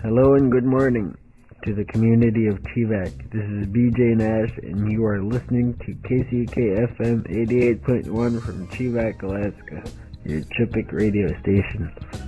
Hello and good morning to the community of Chivak. This is BJ Nash, and you are listening to KCK FM 88.1 from Chivak, Alaska, your Chipik radio station.